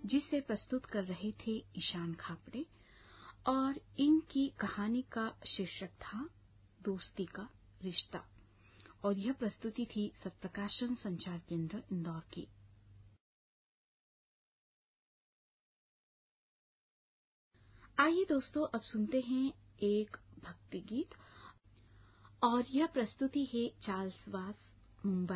जिसे प्रस्तुत कर रहे थे ईशान खापड़े, और इनकी कहानी का शीर्षक था दोस्ती का रिश्ता, और यह प्रस्तुति थी सत्प्रकाशन संचार केंद्र इंदौर की। आइए दोस्तों, अब सुनते हैं एक भक्ति गीत, और यह प्रस्तुति है चार्ल्स वास, मुंबई।